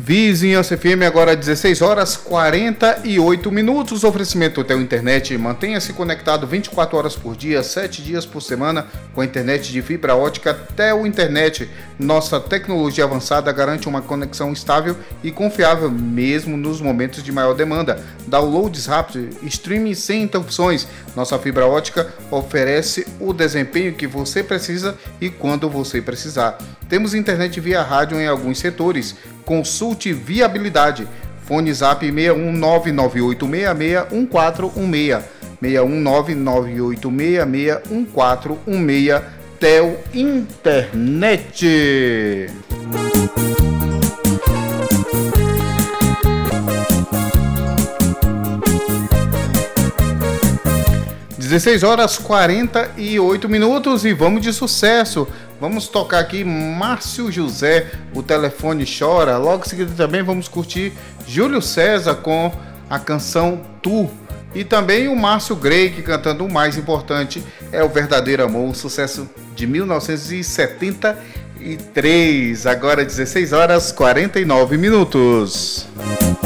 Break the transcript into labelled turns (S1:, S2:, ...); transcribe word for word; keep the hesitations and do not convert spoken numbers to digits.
S1: Vizinhança F M, agora dezesseis horas e quarenta e oito minutos. Oferecimento Tel Internet. Mantenha-se conectado vinte e quatro horas por dia, sete dias por semana, com a internet de fibra ótica Tel Internet. Nossa tecnologia avançada garante uma conexão estável e confiável, mesmo nos momentos de maior demanda. Downloads rápidos, streaming sem interrupções. Nossa fibra ótica oferece o desempenho que você precisa e quando você precisar. Temos internet via rádio em alguns setores. Consulte viabilidade. Fone Zap seis um nove nove oito seis seis um quatro um seis. seis um nove nove oito seis seis um quatro um seis. Tel Internet. dezesseis horas e quarenta e oito minutos e vamos de sucesso. Vamos tocar aqui Márcio José, O Telefone Chora. Logo em seguida também vamos curtir Júlio César com a canção Tu. E também o Márcio Greig cantando O Mais Importante é o Verdadeiro Amor, um sucesso de mil novecentos e setenta e três. Agora dezesseis horas e quarenta e nove minutos.